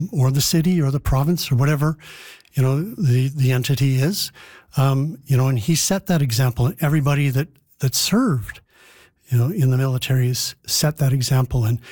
or the city or the province or whatever, the entity is, and he set that example. And everybody that served, in the military set that example. And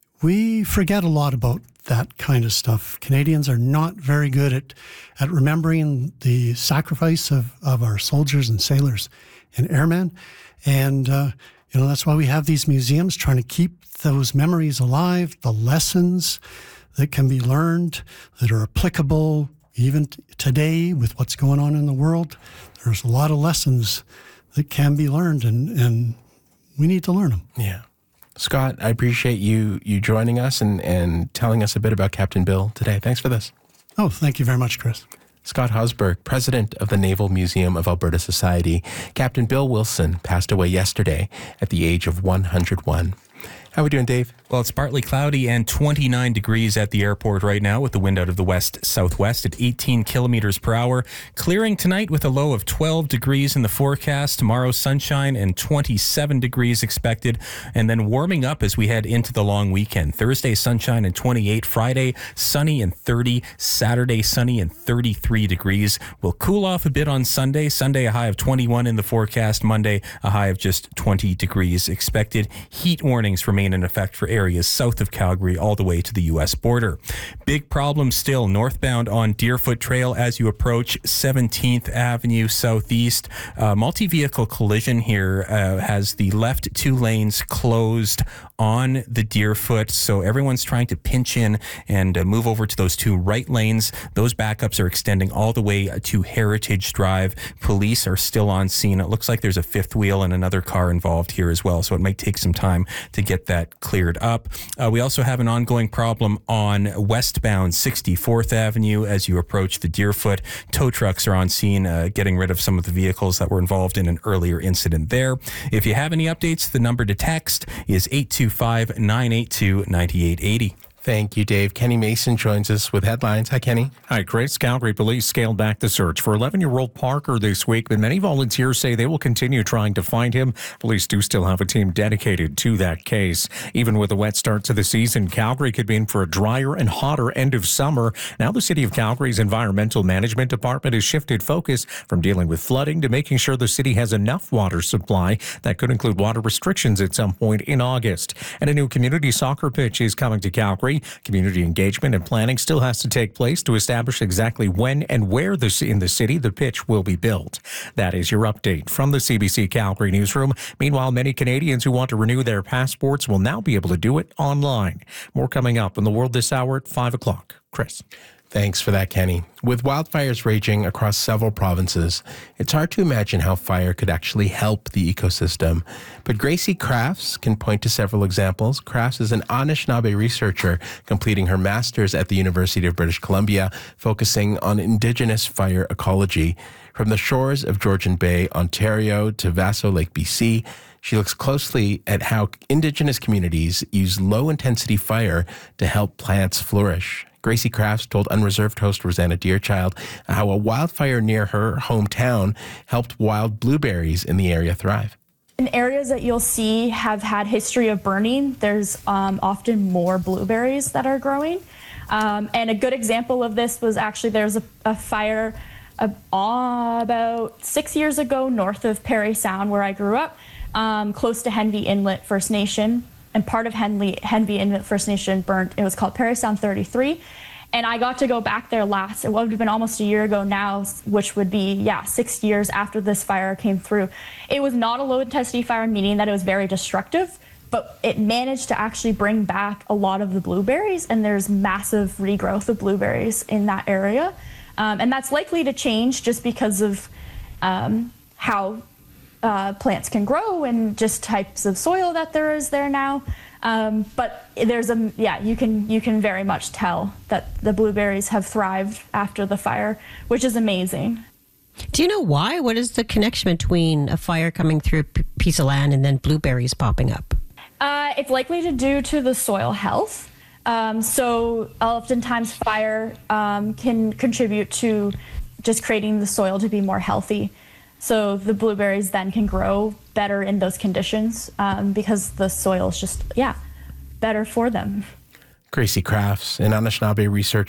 we forget a lot about that kind of stuff. Canadians are not very good at remembering the sacrifice of our soldiers and sailors and airmen. And, that's why we have these museums trying to keep those memories alive, the lessons that can be learned, that are applicable even today with what's going on in the world. There's a lot of lessons that can be learned, and we need to learn them. Yeah. Scott, I appreciate you joining us and telling us a bit about Captain Bill today. Thanks for this. Oh, thank you very much, Chris. Scott Hosberg, president of the Naval Museum of Alberta Society. Captain Bill Wilson passed away yesterday at the age of 101. How are we doing, Dave? Well, it's partly cloudy and 29 degrees at the airport right now with the wind out of the west-southwest at 18 kilometers per hour. Clearing tonight with a low of 12 degrees in the forecast. Tomorrow, sunshine and 27 degrees expected. And then warming up as we head into the long weekend. Thursday, sunshine and 28. Friday, sunny and 30. Saturday, sunny and 33 degrees. We'll cool off a bit on Sunday. Sunday, a high of 21 in the forecast. Monday, a high of just 20 degrees expected. Heat warnings remain in effect for areas south of Calgary all the way to the U.S. border. Big problem still northbound on Deerfoot Trail as you approach 17th Avenue Southeast. Multi-vehicle collision here has the left two lanes closed on the Deerfoot, so everyone's trying to pinch in and move over to those two right lanes. Those backups are extending all the way to Heritage Drive. Police are still on scene. It looks like there's a fifth wheel and another car involved here as well, so it might take some time to get that cleared up. We also have an ongoing problem on westbound 64th Avenue as you approach the Deerfoot. Tow trucks are on scene getting rid of some of the vehicles that were involved in an earlier incident there. If you have any updates, the number to text is 825-982-9880. Thank you, Dave. Kenny Mason joins us with headlines. Hi, Kenny. Hi, Chris. Calgary police scaled back the search for 11-year-old Parker this week, but many volunteers say they will continue trying to find him. Police do still have a team dedicated to that case. Even with a wet start to the season, Calgary could be in for a drier and hotter end of summer. Now the City of Calgary's Environmental Management Department has shifted focus from dealing with flooding to making sure the city has enough water supply. That could include water restrictions at some point in August. And a new community soccer pitch is coming to Calgary. Community engagement and planning still has to take place to establish exactly when and where in the city the pitch will be built. That is your update from the CBC Calgary newsroom. Meanwhile, many Canadians who want to renew their passports will now be able to do it online. More coming up in the world this hour at 5 o'clock. Chris. Thanks for that, Kenny. With wildfires raging across several provinces, it's hard to imagine how fire could actually help the ecosystem. But Gracie Crafts can point to several examples. Crafts is an Anishinaabe researcher completing her master's at the University of British Columbia, focusing on Indigenous fire ecology. From the shores of Georgian Bay, Ontario, to Vaso Lake, BC, she looks closely at how Indigenous communities use low-intensity fire to help plants flourish. Gracie Crafts told Unreserved host Rosanna Deerchild how a wildfire near her hometown helped wild blueberries in the area thrive. In areas that you'll see have had history of burning, there's often more blueberries that are growing. And a good example of this was actually there's a fire about 6 years ago north of Parry Sound where I grew up, close to Henvey Inlet First Nation. And part of Henvey Inlet First Nation burnt. It was called Parry Sound 33. And I got to go back there it would have been almost a year ago now, which would be, 6 years after this fire came through. It was not a low intensity fire, meaning that it was very destructive, but it managed to actually bring back a lot of the blueberries, and there's massive regrowth of blueberries in that area. And that's likely to change just because of how plants can grow and just types of soil that there is there now. But there's you can very much tell that the blueberries have thrived after the fire, which is amazing. Do you know why? What is the connection between a fire coming through a piece of land and then blueberries popping up? It's likely to due to the soil health. So oftentimes fire can contribute to just creating the soil to be more healthy. So the blueberries then can grow better in those conditions because the soil is just, better for them. Gracie Crafts, an Anishinaabe researcher